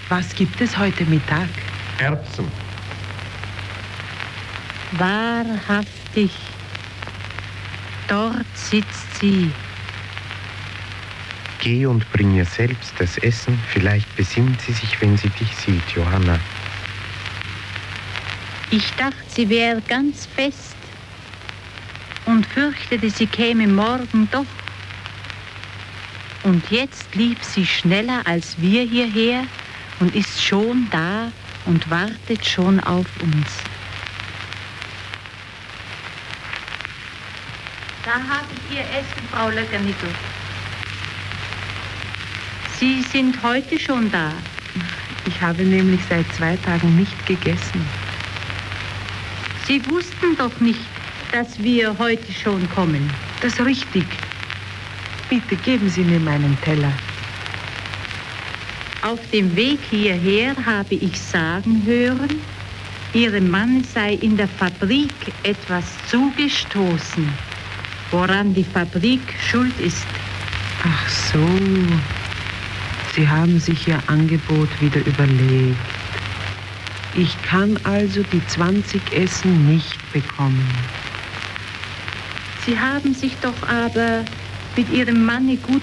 Was gibt es heute Mittag? Erbsen. Wahrhaftig, dort sitzt sie. Geh und bring ihr selbst das Essen, vielleicht besinnt sie sich, wenn sie dich sieht, Johanna. Ich dachte, sie wäre ganz fest und fürchtete, sie käme morgen doch. Und jetzt lief sie schneller als wir hierher und ist schon da und wartet schon auf uns. Da habe ich Ihr Essen, Frau Löckernickel. Sie sind heute schon da. Ich habe nämlich seit 2 Tagen nicht gegessen. Sie wussten doch nicht, dass wir heute schon kommen. Das ist richtig. Bitte geben Sie mir meinen Teller. Auf dem Weg hierher habe ich sagen hören, Ihrem Mann sei in der Fabrik etwas zugestoßen, woran die Fabrik schuld ist. Ach so. Sie haben sich Ihr Angebot wieder überlegt. Ich kann also die 20 Essen nicht bekommen. Sie haben sich doch aber mit Ihrem Manne gut